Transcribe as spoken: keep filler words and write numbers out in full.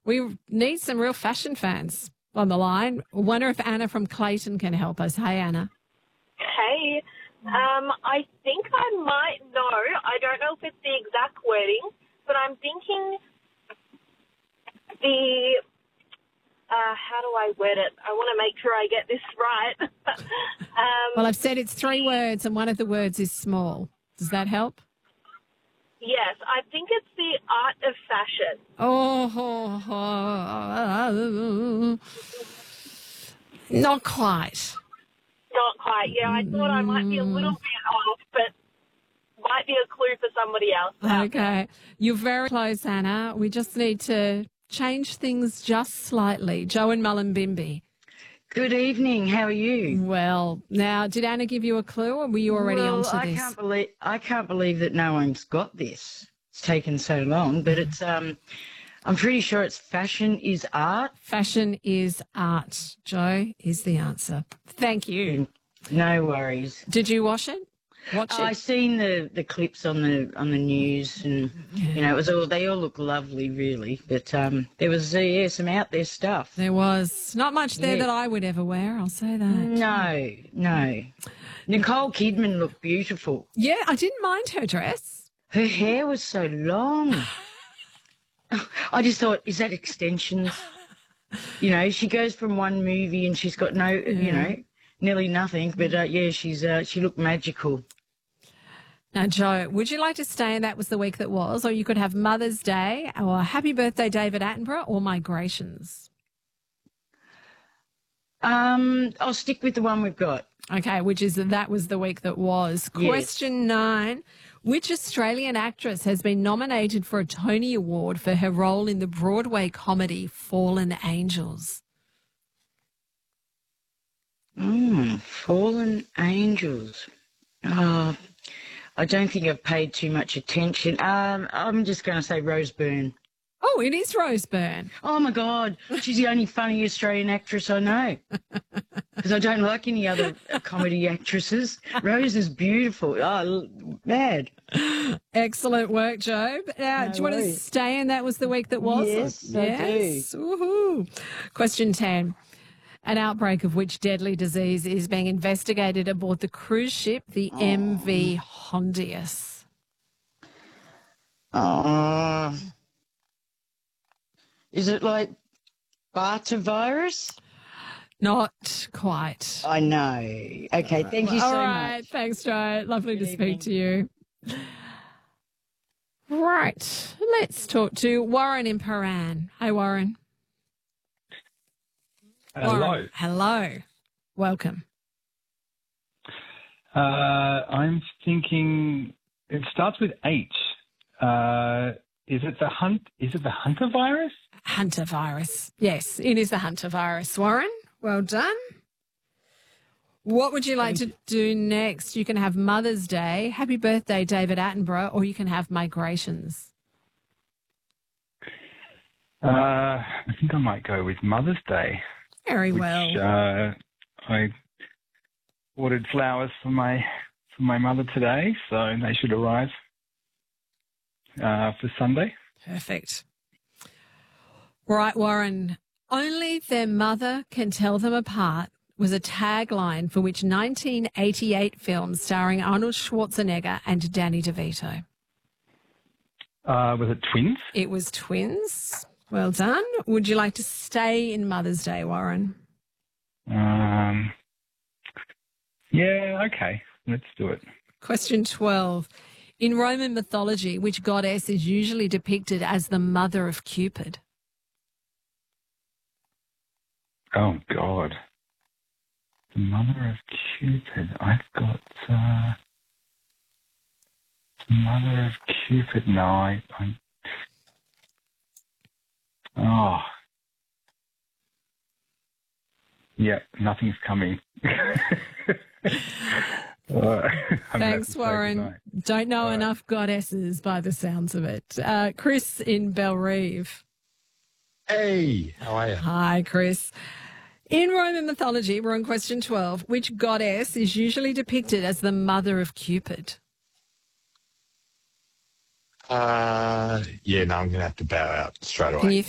We need some real fashion fans on the line. I wonder if Anna from Clayton can help us. Hey, Anna. Hey, um, I think I might know. I don't know if it's the exact wording, but I'm thinking the, uh, how do I word it? I want to make sure I get this right. um, Well, I've said it's three words and one of the words is small. Does that help? yes, I think it's the art of fashion. Oh, ho, ho, not quite. Not quite. Yeah, I thought I might be a little bit off, but might be a clue for somebody else. Okay. You're very close, Anna. We just need to change things just slightly. Joe and Mullumbimby. Good evening. How are you? Well, now, did Anna give you a clue or were you already well, onto I this? Can't believe, I can't believe that no one's got this. It's taken so long, but it's um, I'm pretty sure it's fashion is art. Fashion is art. Joe is the answer. Thank you. No worries. Did you wash it? Watch I it? seen the, the clips on the on the news, and you know it was all they all look lovely, really. But um, there was uh, yeah some out there stuff. There was not much there Yeah. that I would ever wear, I'll say that. No, no. Nicole Kidman looked beautiful. Yeah, I didn't mind her dress. Her hair was so long. I just thought, is that extensions? You know, she goes from one movie and she's got no, you know, nearly nothing. But uh, yeah, she's uh, she looked magical. Now, Joe, would you like to stay in That Was the Week That Was, or you could have Mother's Day, or Happy Birthday David Attenborough, or Migrations? Um, I'll stick with the one we've got. Okay, which is That Was the Week That Was. Yes. Question nine. Which Australian actress has been nominated for a Tony Award for her role in the Broadway comedy Fallen Angels? Mm, Fallen Angels. Oh, I don't think I've paid too much attention. Um, I'm just going to say Rose Byrne. Oh, it is Rose Byrne. Oh, my God. She's the only funny Australian actress I know. Because I don't like any other comedy actresses. Rose is beautiful. Oh, mad. Excellent work, Joe. Now, No do you want to worries. stay in That Was the Week That Was? Yes, I yes. Woohoo. Question ten. An outbreak of which deadly disease is being investigated aboard the cruise ship, the M V Hondius? Oh. Is it like Barta virus? Not quite. I know. Okay, thank you so All right. much. Thanks, Joe. Lovely Good to evening. speak to you. Right. Let's talk to Warren in Paran. Hey, Warren. Hello. Warren. Hello. Welcome. Uh, I'm thinking it starts with H. Uh, is it the hunt? Is it the Hunter virus? Hunter virus. Yes, it is the Hunter virus. Warren, well done. What would you like to do next? You can have Mother's Day, Happy Birthday, David Attenborough, or you can have Migrations. Uh, I think I might go with Mother's Day. Very Which, well. Uh, I ordered flowers for my for my mother today, so they should arrive uh, for Sunday. Perfect. Right, Warren. Only their mother can tell them apart was a tagline for which nineteen eighty-eight film starring Arnold Schwarzenegger and Danny DeVito? Uh, was it Twins? It was Twins. Well done. Would you like to stay in Mother's Day, Warren? Um, yeah, okay. Let's do it. Question twelve. In Roman mythology, which goddess is usually depicted as the mother of Cupid? Oh, God. The mother of Cupid. I've got... Uh, the mother of Cupid. No, I... I oh. Yeah, nothing's coming. Uh, Thanks, Warren. Don't know All right. enough goddesses by the sounds of it. Uh, Chris in Belrive. Hey, how are you? Hi, Chris. In Roman mythology, we're on question twelve. Which goddess is usually depicted as the mother of Cupid? Uh, yeah, no, I'm going to have to bow out straight away. Can you